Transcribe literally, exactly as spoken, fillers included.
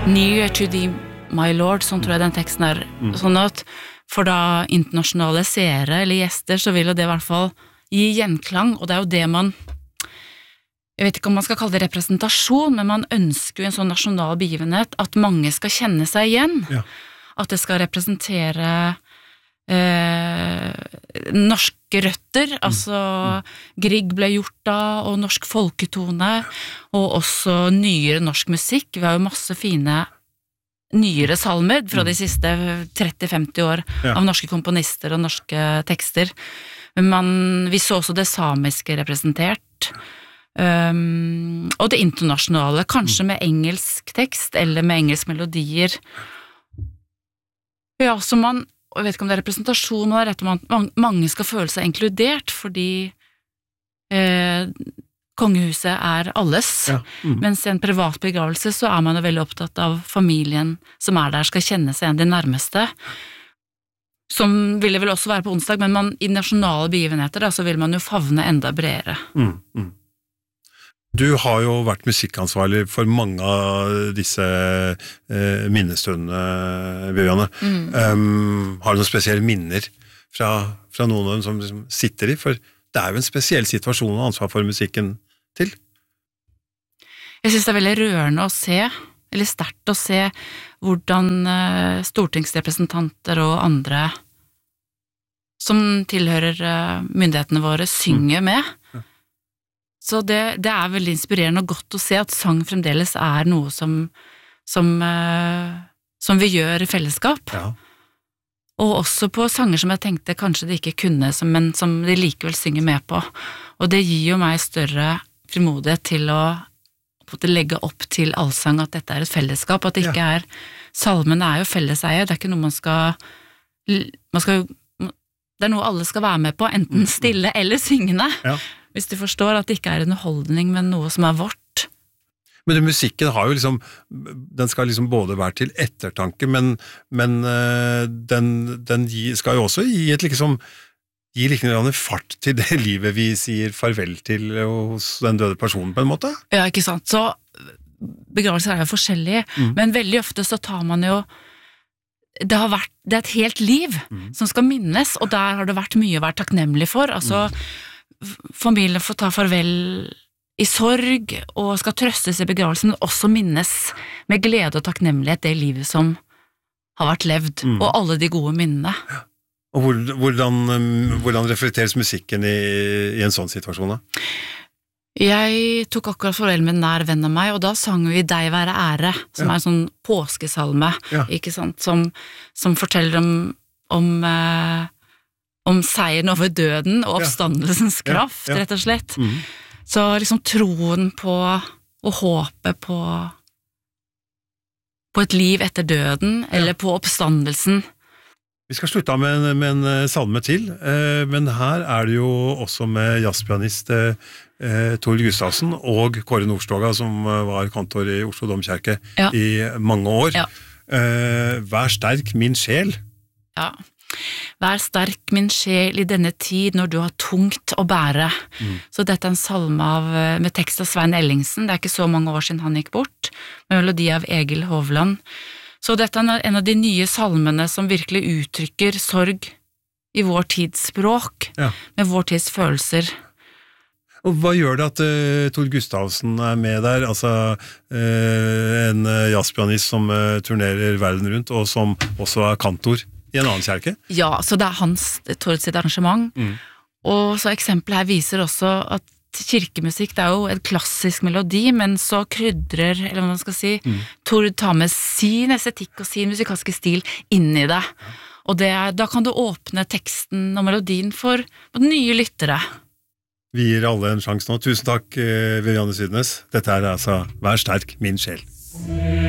Near to thee, my lord, sånn tror jeg den teksten er. Mm. Sånn at for da internasjonale seere eller gjester, så vil jo det i hvert fall gi gjenklang, og det er jo det man, jeg vet ikke om man skal kalle det representasjon, men man ønsker jo en sånn nasjonal begivenhet, at mange skal kjenne seg igjen. Ja. At det skal representere eh, norske røtter, mm. altså mm. Grieg ble gjort da, og norsk folketone, og også nyere norsk musikk. Vi har jo masse fine nyere salmer fra de siste tretti til femti år ja. Av norske komponister og norske tekster. Men man, vi så også det samiske representert, um, og det internasjonale, kanskje med engelsk tekst, eller med engelsk melodier. Ja, så man, og jeg vet ikke om det er representasjon, man er rett om at mange skal føle seg inkludert, fordi eh, kongehuset er alles, ja. Mm. Mens i en privat begravelse så er man jo veldig opptatt av familien som er der, skal kjenne seg igjen de nærmeste, som ville vel også være på onsdag, men man, i nasjonale begivenheter da, så vil man jo favne enda bredere. Mm, mm. Du har jo vært musikkansvarlig for mange av disse eh, minnestundene, Viviane. Mm. Um, har du noen spesielle minner fra, fra noen av dem som liksom sitter i? For det er jo en spesiell situasjon og ansvar for musikken til. Jeg synes det er veldig rørende å se, eller sterkt å se, hvordan uh, stortingsrepresentanter og andre som tilhører uh, myndighetene våre synger mm. med. Ja. Så det, det er veldig inspirerende og godt å se at sang fremdeles er noe som, som, uh, som vi gjør i fellesskap. Ja. Og også på sanger som jeg tenkte kanskje de ikke kunne, men som de likevel synger med på. Og det gir jo meg større frimodighet til å, å legge opp til allsang, at dette er et fellesskap, at det ikke er, salmen er jo felleseie, det er ikke noe man skal, man skal, det er noe alle skal være med på, enten stille eller syngende, ja. Hvis du forstår at det ikke er en holdning, men noe som er vårt. Men det, musikken har jo liksom, den skal liksom både være til ettertanke, men, men uh, den, den skal jo også gi et liksom, gi liksom fart til det livet vi sier farvel til hos den døde personen på en måte. Ja, ikke sant. Så begravelser er jo forskjellige, mm. men veldig ofte så tar man jo, det har vært, det er et helt liv mm. som skal minnes, og der har det vært mye å være takknemlig for. Altså, mm. familien får ta farvel i sorg, og skal trøstes i begravelsen, men også minnes med glede og takknemlighet det livet som har vært levd, mm. og alle de gode minnene. Ja. Og hvordan, hvordan reflekteres musikken i, i en sånn situasjon da? Jeg tok akkurat farvel med en nær venn av meg, og da sang vi Deg være ære, som ja. Er en sånn påskesalme, ja. Ikke sant, som, som forteller om, om, eh, om seieren over døden og oppstandelsens ja. Kraft, ja. Ja. Rett og slett. Mm. Så liksom troen på, og håpet på, på et liv etter døden, ja. Eller på oppstandelsen. Vi skal slutte av med en, med en salme til, eh, men her er det jo også med jazzpianist eh, Tord Gustavsen og Kåre Nordstoga, som var kantor i Oslo Domkirke ja. I mange år. Ja. Eh, Vær sterk, min sjel. Ja. Vær sterk, min sjel, I denne tid når du har tungt å bære. Mm. Så dette er en salme av, med tekst av Svein Ellingsen. Det er ikke så mange år siden han gikk bort, med melodi av Egil Hovland. Så dette er en av de nye salmene som virkelig uttrykker sorg I vår tids språk, ja. Med vår tids følelser. Og hva gjør det at uh, Tord Gustavsen er med der, altså uh, en jazzpianist som uh, turnerer verden rundt, og som også er kantor I en annen kjerke? Ja, så det er hans, Tord sitt arrangement. Mm. Og så eksempelet her viser også at kirkemusikk, det er jo en klassisk melodi, men så krydrer, eller hva man skal si, mm. Tord tar med sin estetikk og sin musikalske stil inn I det. Ja. Og det, da kan du åpne teksten og melodien for nye lyttere. Vi gir alle en sjans nå. Tusen takk, Viviane Sydnes. Dette er altså Vær sterk, min sjel.